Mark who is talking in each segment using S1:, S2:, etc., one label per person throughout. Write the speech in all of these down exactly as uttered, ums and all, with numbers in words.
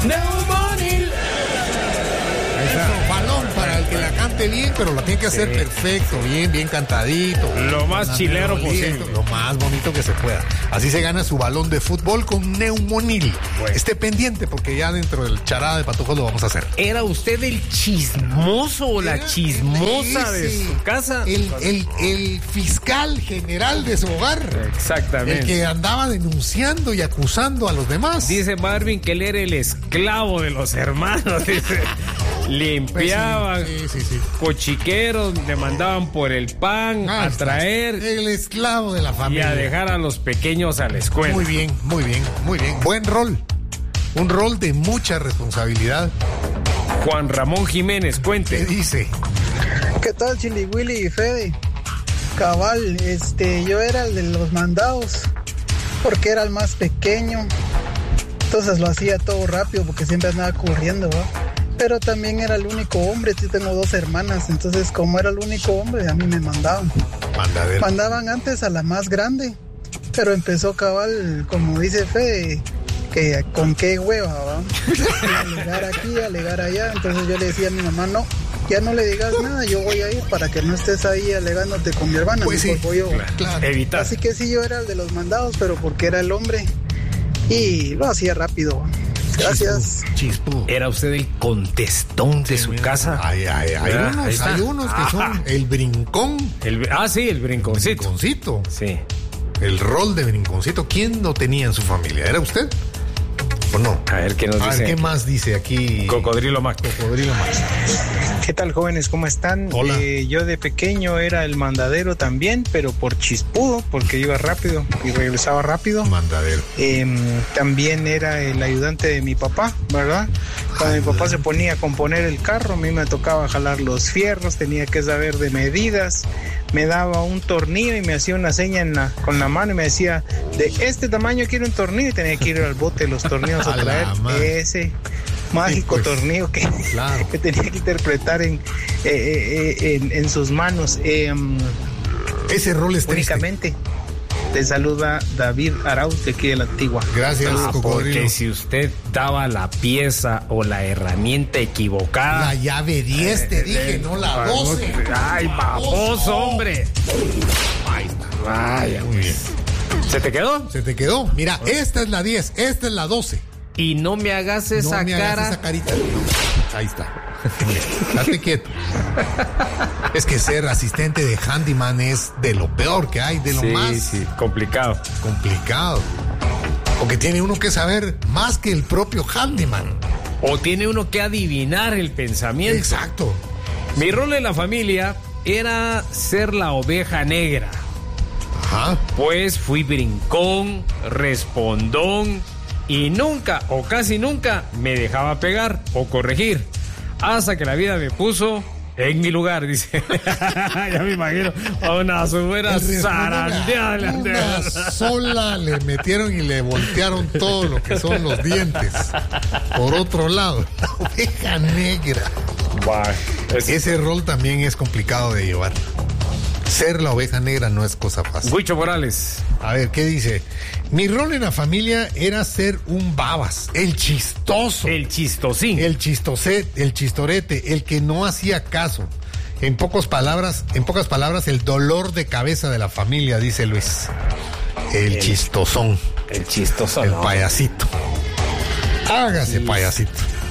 S1: Neumonil.
S2: Balón para el que la cante bien, pero la tiene que hacer sí. perfecto, bien, bien cantadito.
S1: Lo más chilero posible.
S2: Lo más bonito que se pueda. Así se gana su balón de fútbol con Neumonil. Bueno. Esté pendiente porque ya dentro del charada de Patujos lo vamos a hacer.
S1: ¿Era usted el chismoso o la chismosa ese, de su casa?
S2: El, el, el fiscal general de su hogar.
S1: Exactamente.
S2: El que andaba denunciando y acusando a los demás.
S1: Dice Marvin que él era el esclavo de los hermanos. Dice. Limpiaban,
S2: pues sí, sí, sí, sí.
S1: cochiqueros, le mandaban por el pan ah, a traer.
S2: El esclavo de la familia.
S1: Y a dejar a los pequeños a la escuela.
S2: Muy bien, muy bien, muy bien. Buen rol. Un rol de mucha responsabilidad.
S1: Juan Ramón Jiménez, cuente.
S2: ¿Qué dice?
S3: ¿Qué tal, Chili Willy y Fede? Cabal, este, yo era el de los mandados porque era el más pequeño. Entonces lo hacía todo rápido porque siempre andaba corriendo, ¿va? Pero también era el único hombre, yo tengo dos hermanas, entonces como era el único hombre, a mí me mandaban.
S2: Mandadero.
S3: Mandaban antes a la más grande, pero empezó cabal, como dice Fede, que con qué hueva, ¿va? Alegar aquí, alegar allá, entonces yo le decía a mi mamá, no, ya no le digas nada, yo voy a ir para que no estés ahí alegándote con mi hermana.
S2: Pues sí,
S3: yo.
S2: claro.
S1: Evitar.
S3: Así que sí, yo era el de los mandados, pero porque era el hombre y lo hacía rápido. Gracias.
S2: Chispu, chispu.
S1: ¿Era usted el contestón de sí, su mira. casa?
S2: Hay, hay, hay, ah, unos, hay unos que son el brincón.
S1: El, ah, sí, el brinconcito.
S2: Brinconcito.
S1: Sí.
S2: El rol de brinconcito. ¿Quién lo tenía en su familia? ¿Era usted? ¿O no?
S1: A ver, ¿qué nos
S2: a
S1: dice?
S2: Ver, ¿qué más dice aquí?
S1: Cocodrilo Max.
S2: Cocodrilo Max.
S4: ¿Qué tal, jóvenes? ¿Cómo están?
S2: Hola.
S4: Eh, yo de pequeño era el mandadero también, pero por chispudo, porque iba rápido y regresaba rápido.
S2: Mandadero.
S4: Eh, también era el ayudante de mi papá, ¿verdad? Cuando mi papá se ponía a componer el carro, a mí me tocaba jalar los fierros, tenía que saber de medidas. Me daba un tornillo y me hacía una seña en la, con la mano y me decía, de este tamaño quiero un tornillo, y tenía que ir al bote de los tornillos a traer ese mágico sí, pues, tornillo que, claro. que tenía que interpretar en, eh, eh, en, en sus manos. Eh,
S2: ese rol es
S4: únicamente.
S2: Triste.
S4: Te saluda David Arauz de aquí de la Antigua.
S2: Gracias,
S1: ah, porque si usted daba la pieza o la herramienta equivocada.
S2: La llave diez, te eh, dije, eh, no la doce.
S1: Ay, baboso, hombre.
S2: Ahí está.
S1: Vaya, muy bien. ¿Se te quedó?
S2: Se te quedó. Mira, esta es la diez, esta es la doce.
S1: Y no me hagas esa
S2: no me
S1: cara.
S2: Hagas esa carita. Ahí está. Date quieto. Es que ser asistente de handyman es de lo peor que hay, de lo
S1: sí,
S2: más
S1: sí, complicado.
S2: Complicado. Porque tiene uno que saber más que el propio handyman.
S1: O tiene uno que adivinar el pensamiento.
S2: Exacto.
S1: Mi rol en la familia era ser la oveja negra.
S2: Ajá.
S1: Pues fui brincón, respondón y nunca o casi nunca me dejaba pegar o corregir. Hasta que la vida me puso en mi lugar, dice. Ya me imagino a una buena zarandeada.
S2: Una sola le metieron y le voltearon todo lo que son los dientes. Por otro lado, la oveja negra.
S1: Wow. Es...
S2: Ese rol también es complicado de llevar. Ser la oveja negra no es cosa fácil.
S1: Huicho Morales.
S2: A ver, ¿qué dice? Mi rol en la familia era ser un babas, el chistoso.
S1: El chistosín.
S2: El chistoset, el chistorete, el que no hacía caso. En pocas palabras, en pocas palabras, el dolor de cabeza de la familia, dice Luis. El, el chistosón.
S1: El chistosón.
S2: El
S1: no.
S2: payasito. Hágase sí. payasito.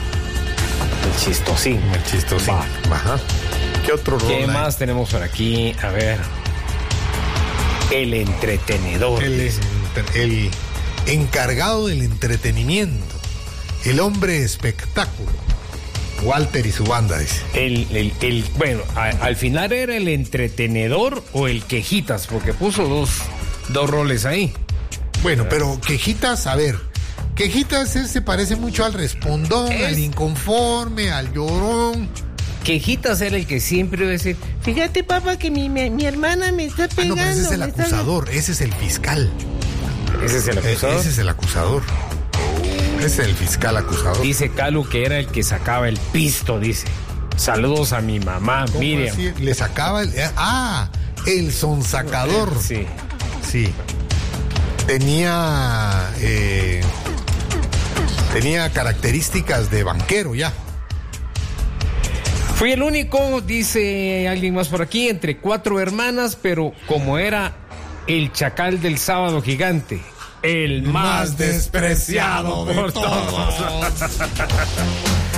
S1: El chistosín.
S2: El chistosín. Va. Ajá. ¿Qué otro rol
S1: ¿Qué
S2: hay?
S1: más tenemos por aquí? A ver. El entretenedor.
S2: El, el encargado del entretenimiento. El hombre espectáculo. Walter y su banda, dice.
S1: El, el, el bueno, a, al final era el entretenedor o el quejitas, porque puso dos, dos roles ahí.
S2: Bueno, pero quejitas, a ver. Quejitas es, se parece mucho al respondón, es... al inconforme, al llorón.
S1: Quejitas era el que siempre iba a decir, fíjate, papá, que mi, mi, mi hermana me está pegando.
S2: Ah, no, pero ese es el acusador,
S1: está...
S2: ese es el fiscal.
S1: ¿Ese es el acusador?
S2: Ese es el acusador. Ese es el fiscal acusador.
S1: Dice Calu que era el que sacaba el pisto, dice. Saludos a mi mamá, Miriam.
S2: Así? Le sacaba el... Ah, el sonsacador.
S1: Sí.
S2: Sí. Tenía... Eh, Tenía características de banquero ya.
S1: Fui el único, dice alguien más por aquí, entre cuatro hermanas, pero como era el chacal del sábado gigante, el más, más despreciado, despreciado de todos. todos.